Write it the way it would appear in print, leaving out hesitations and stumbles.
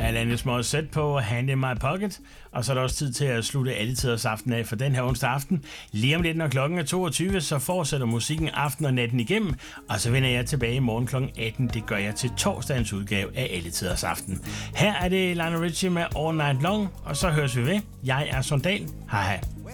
Alanis Morissette på Hand in My Pocket. Og så er der også tid til at slutte Alle Tiders Aften af for den her onsdag aften. Lige om lidt, når klokken er 22, så fortsætter musikken aften og natten igennem. Og så vender jeg tilbage i morgen kl. 18. Det gør jeg til torsdagens udgave af Alle Tiders Aften. Her er det Lionel Richie med All Night Long, og så høres vi ved. Jeg er Sondal. Hej hej.